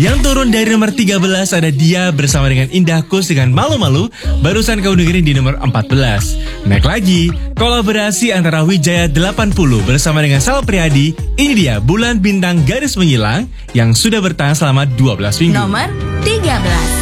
Yang turun dari nomor 13 ada Dia bersama dengan Indah Kus dengan Malu-Malu. Barusan kau dengerin di nomor 14. Naik lagi, kolaborasi antara Wijaya 80 bersama dengan Sal Priadi. Ini dia Bulan Bintang Garis Menyilang yang sudah bertahan selama 12 minggu. Nomor 13.